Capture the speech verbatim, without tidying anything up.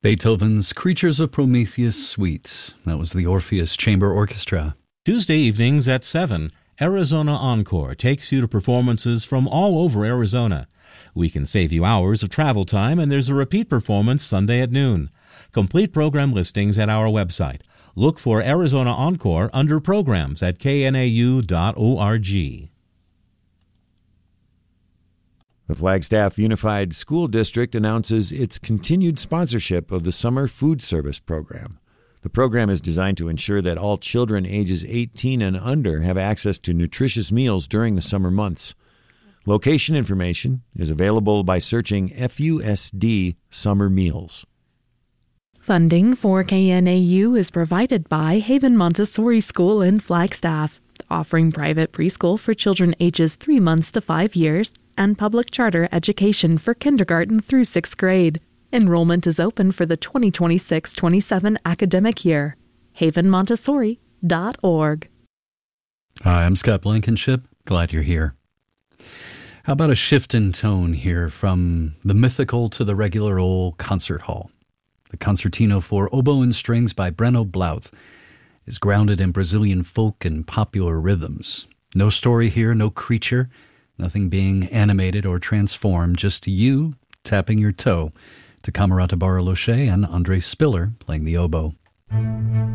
Beethoven's Creatures of Prometheus Suite. That was the Orpheus Chamber Orchestra. Tuesday evenings at seven, Arizona Encore takes you to performances from all over Arizona. We can save you hours of travel time, and there's a repeat performance Sunday at noon. Complete program listings at our website. Look for Arizona Encore under Programs at k n a u dot org. The Flagstaff Unified School District announces its continued sponsorship of the Summer Food Service Program. The program is designed to ensure that all children ages eighteen and under have access to nutritious meals during the summer months. Location information is available by searching F U S D Summer Meals. Funding for K N A U is provided by Haven Montessori School in Flagstaff, offering private preschool for children ages three months to five years and public charter education for kindergarten through sixth grade. Enrollment is open for the twenty twenty-six twenty-seven academic year. haven montessori dot org. Hi, I'm Scott Blankenship. Glad you're here. How about a shift in tone here from the mythical to the regular old concert hall? The Concertino for Oboe and Strings by Breno Blouth is grounded in Brazilian folk and popular rhythms. No story here, no creature, nothing being animated or transformed, just you tapping your toe to Camerata Bariloche and Andre Spiller playing the oboe.